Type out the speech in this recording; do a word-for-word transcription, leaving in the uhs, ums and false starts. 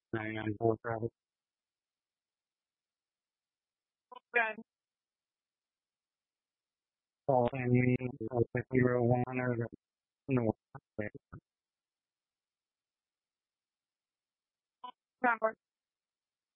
nine four travel. Okay. Call any zero one or the north. Tower.